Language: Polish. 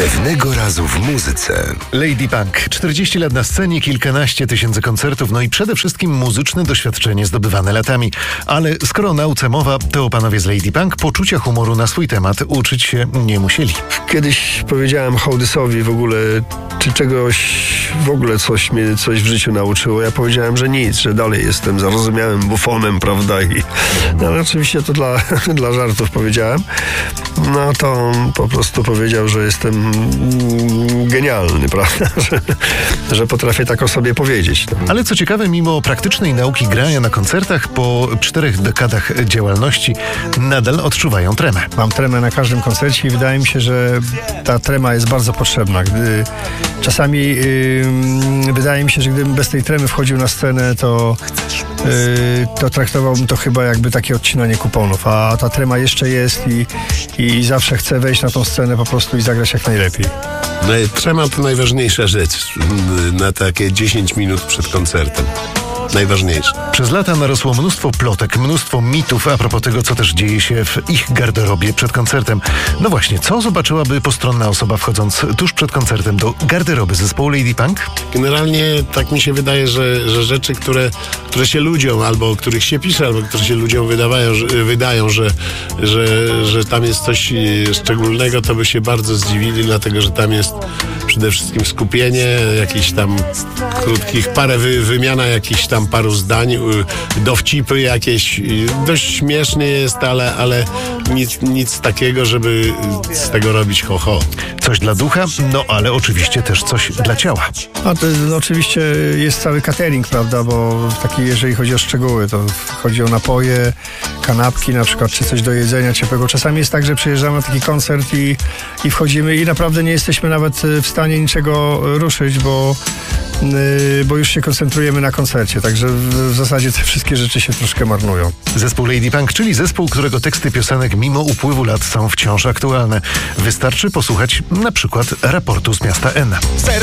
Pewnego razu w muzyce. Lady Punk. 40 lat na scenie, kilkanaście tysięcy koncertów, no i przede wszystkim muzyczne doświadczenie zdobywane latami. Ale skoro o nauce mowa, to panowie z Lady Punk poczucia humoru na swój temat uczyć się nie musieli. Kiedyś powiedziałem Hołdysowi w ogóle, czy czegoś w ogóle coś mnie w życiu nauczyło. Ja powiedziałem, że nic, że dalej jestem zarozumiałym bufonem, prawda? No ale oczywiście to dla żartów powiedziałem. No to on po prostu powiedział, że jestem genialny, prawda? Że potrafię tak o sobie powiedzieć. No. Ale co ciekawe, mimo praktycznej nauki grania na koncertach, po 4 dekadach działalności nadal odczuwają tremę. Mam tremę na każdym koncercie i wydaje mi się, że ta trema jest bardzo potrzebna. Czasami wydaje mi się, że gdybym bez tej tremy wchodził na scenę, to traktowałbym to chyba jakby takie odcinanie kuponów, a ta trema jeszcze jest i zawsze chcę wejść na tą scenę po prostu i zagrać jak najlepiej. No, trema to najważniejsza rzecz na takie 10 minut przed koncertem. Najważniejsze. Przez lata narosło mnóstwo plotek, mnóstwo mitów a propos tego, co też dzieje się w ich garderobie przed koncertem. No właśnie, co zobaczyłaby postronna osoba wchodząc tuż przed koncertem do garderoby zespołu Lady Punk? Generalnie tak mi się wydaje, że rzeczy, które się ludziom, albo o których się pisze, albo które się ludziom wydają, że tam jest coś szczególnego, to by się bardzo zdziwili, dlatego że tam jest przede wszystkim skupienie, jakichś tam krótkich, wymiana jakichś tam paru zdań, dowcipy jakieś. Dość śmiesznie jest, ale nic takiego, żeby z tego robić ho-ho. Coś dla ducha, no ale oczywiście też coś dla ciała. A to oczywiście jest cały catering, prawda, bo jeżeli chodzi o szczegóły, to chodzi o napoje, kanapki na przykład, czy coś do jedzenia ciepłego. Czasami jest tak, że przyjeżdżamy na taki koncert i wchodzimy i naprawdę nie jesteśmy nawet w stanie niczego ruszyć, bo już się koncentrujemy na koncercie, także w zasadzie te wszystkie rzeczy się troszkę marnują. Zespół Lady Punk, czyli zespół, którego teksty piosenek mimo upływu lat są wciąż aktualne. Wystarczy posłuchać na przykład raportu z miasta N.